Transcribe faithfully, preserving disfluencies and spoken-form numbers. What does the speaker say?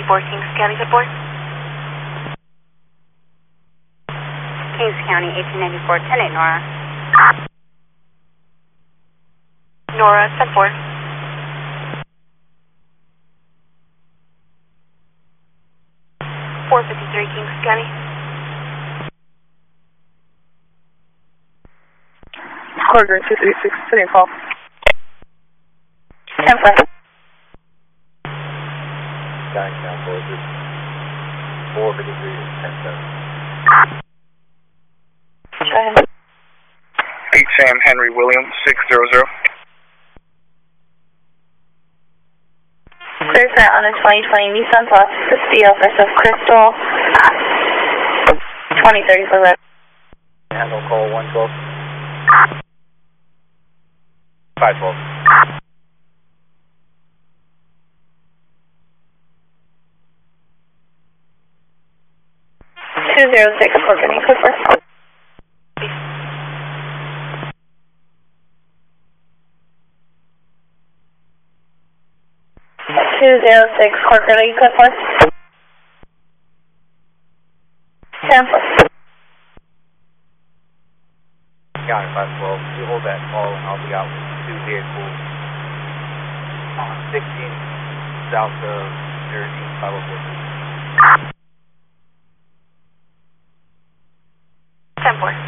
ninety-four, Kings County, support. Kings County, eighteen ninety-four, ten eight, Nora. Nora, ten four. four fifty-three, Kings County. Corridor two three six, ten call. ten four. County Council, is it four fifty-three, ten seven. eight Sam Henry Williams, six zero zero. Clear set on a twenty twenty Nissan Plus for Steel versus Crystal. twenty thirty for red. Handle call one twelve. five twelve. two zero six, we're getting Cooper. two zero six, Corcoran, are you clear for? ten four. County five twelve, you hold that call and I'll be out with two vehicles on sixteen south of Jersey, five oh four. ten four.